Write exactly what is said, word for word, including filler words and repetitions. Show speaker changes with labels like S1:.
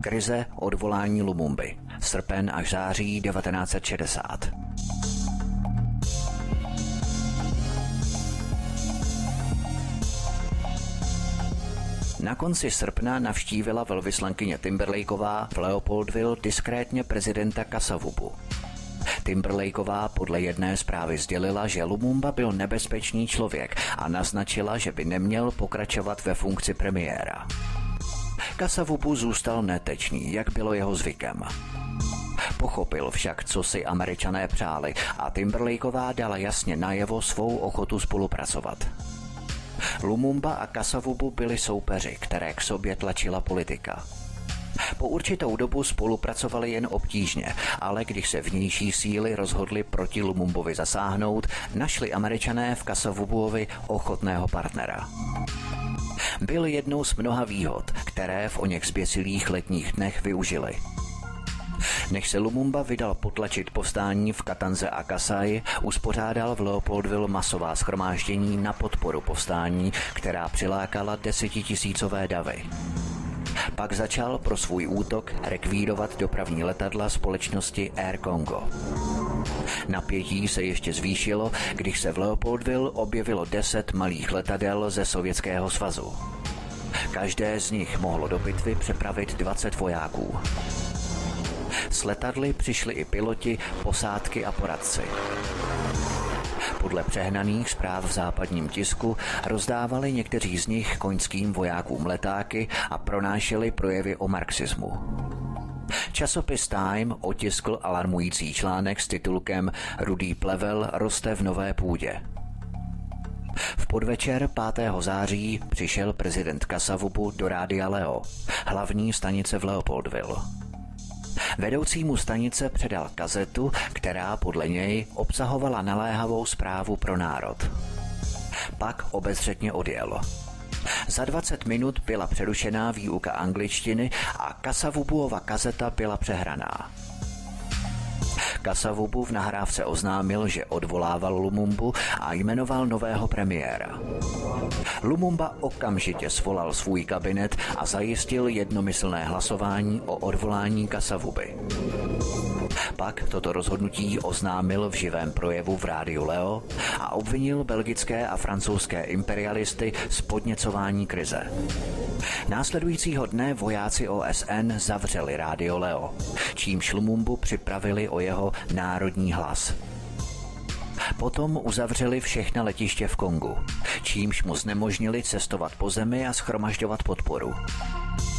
S1: Krize, odvolání Lumumby. Srpen až září devatenáct set šedesát. Na konci srpna navštívila velvyslankyně Timberlakeová v Leopoldville diskrétně prezidenta Kasavubu. Timberlakeová podle jedné zprávy sdělila, že Lumumba byl nebezpečný člověk a naznačila, že by neměl pokračovat ve funkci premiéra. Kasavubu zůstal netečný, jak bylo jeho zvykem. Pochopil však, co si Američané přáli, a Timberlakeová dala jasně najevo svou ochotu spolupracovat. Lumumba a Kasavubu byli soupeři, které k sobě tlačila politika. Po určitou dobu spolupracovali jen obtížně, ale když se vnější síly rozhodly proti Lumumbovi zasáhnout, našli Američané v Kasavubuovi ochotného partnera. Byl jednou z mnoha výhod, které v oněch zběsilých letních dnech využili. Než se Lumumba vydal potlačit povstání v Katanze a Kasai, uspořádal v Leopoldville masová shromáždění na podporu povstání, která přilákala desetitisícové davy. Pak začal pro svůj útok rekvírovat dopravní letadla společnosti Air Congo. Napětí se ještě zvýšilo, když se v Leopoldville objevilo deset malých letadel ze Sovětského svazu. Každé z nich mohlo do bitvy přepravit dvacet vojáků. S letadly přišli i piloti, posádky a poradci. Podle přehnaných zpráv v západním tisku rozdávali někteří z nich koňským vojákům letáky a pronášeli projevy o marxismu. Časopis Time otiskl alarmující článek s titulkem Rudý plevel roste v nové půdě. V podvečer pátého září přišel prezident Kasavubu do Rádia Leo, hlavní stanice v Leopoldville. Vedoucímu stanice předal kazetu, která podle něj obsahovala naléhavou zprávu pro národ. Pak obezřetně odjel. Za dvacet minut byla přerušená výuka angličtiny a Kasavubuova kazeta byla přehraná. Kasavubu v nahrávce oznámil, že odvolával Lumumbu a jmenoval nového premiéra. Lumumba okamžitě svolal svůj kabinet a zajistil jednomyslné hlasování o odvolání Kasavuby. Pak toto rozhodnutí oznámil v živém projevu v Rádiu Leo a obvinil belgické a francouzské imperialisty z podněcování krize. Následujícího dne vojáci O S N zavřeli Rádio Leo, čímž Lumumbu připravili o jeho národní hlas. Potom uzavřeli všechna letiště v Kongu, čímž mu znemožnili cestovat po zemi a shromažďovat podporu.